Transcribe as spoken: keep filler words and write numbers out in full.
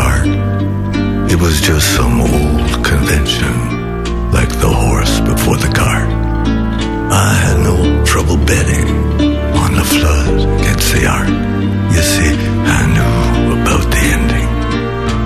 start. It was just some old convention, like the horse